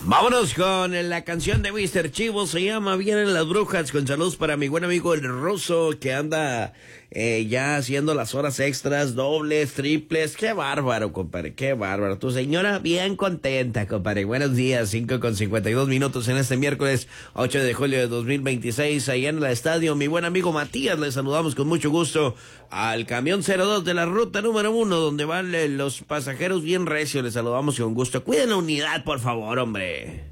Vámonos con la canción de Mr. Chivo, se llama Vienen las Brujas, con saludos para mi buen amigo el Ruso, que anda ya haciendo las horas extras, dobles, triples. Qué bárbaro, compadre, qué bárbaro. Tu señora bien contenta, compadre. Buenos días, 5:52 en este miércoles 8 de julio de 2026, allá en el estadio. Mi buen amigo Matías, le saludamos con mucho gusto al camión 02 de la ruta número 1, donde van los pasajeros bien recios. Le saludamos con gusto. Cuiden la unidad, por favor, hombre.